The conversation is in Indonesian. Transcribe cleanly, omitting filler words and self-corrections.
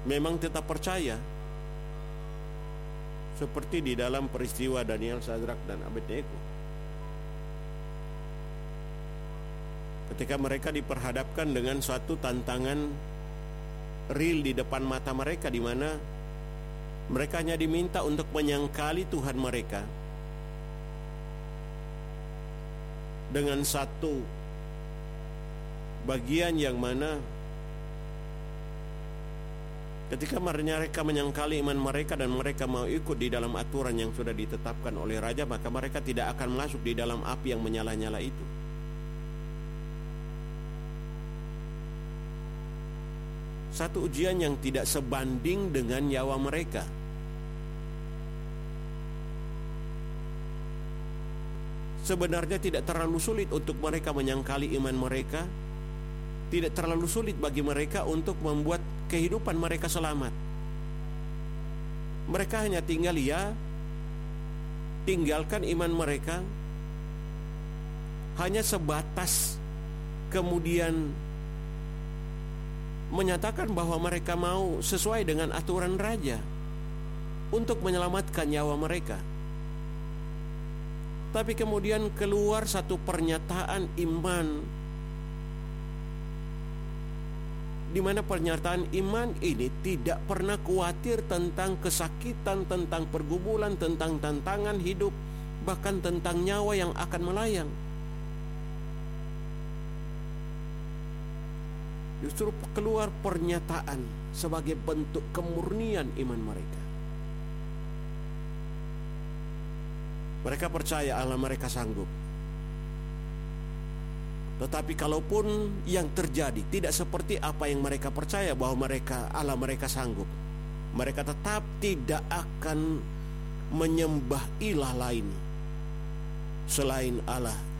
memang tetap percaya, seperti di dalam peristiwa Daniel, Sadrak, dan Abednego. Ketika mereka diperhadapkan dengan suatu tantangan real di depan mata mereka, di mana mereka hanya diminta untuk menyangkali Tuhan mereka dengan satu bagian yang mana ketika mereka menyangkali iman mereka dan mereka mau ikut di dalam aturan yang sudah ditetapkan oleh raja, maka mereka tidak akan masuk di dalam api yang menyala-nyala itu. Satu ujian yang tidak sebanding dengan nyawa mereka. Sebenarnya tidak terlalu sulit untuk mereka menyangkali iman mereka. Tidak terlalu sulit bagi mereka untuk membuat kehidupan mereka selamat. Mereka hanya tinggalkan iman mereka, hanya sebatas kemudian menyatakan bahwa mereka mau sesuai dengan aturan raja untuk menyelamatkan nyawa mereka. Tapi kemudian keluar satu pernyataan iman, di mana pernyataan iman ini tidak pernah khawatir tentang kesakitan, tentang pergumulan, tentang tantangan hidup, bahkan tentang nyawa yang akan melayang. Justru keluar pernyataan sebagai bentuk kemurnian iman mereka. Mereka percaya Allah mereka sanggup. Tetapi kalaupun yang terjadi tidak seperti apa yang mereka percaya bahwa Allah mereka sanggup, mereka tetap tidak akan menyembah ilah lain selain Allah